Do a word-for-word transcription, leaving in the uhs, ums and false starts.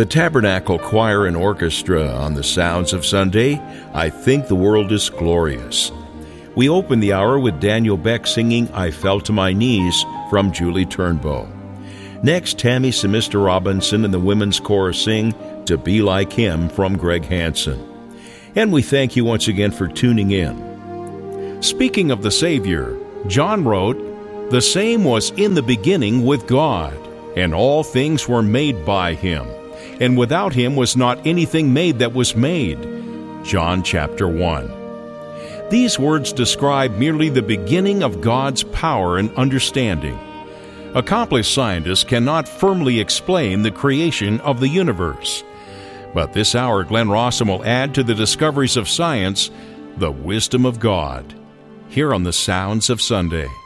The Tabernacle Choir and Orchestra on the Sounds of Sunday, I Think the World is Glorious. We open the hour with Daniel Beck singing I Fell to My Knees from Julie Turnbow. Next, Tammy Semister Robinson and the Women's Chorus sing To Be Like Him from Greg Hansen. And we thank you once again for tuning in. Speaking of the Savior, John wrote, "The same was in the beginning with God, and all things were made by Him, and without Him was not anything made that was made." John chapter one. These words describe merely the beginning of God's power and understanding. Accomplished scientists cannot firmly explain the creation of the universe. But this hour, Glenn Rawson will add to the discoveries of science the wisdom of God, here on the Sounds of Sunday.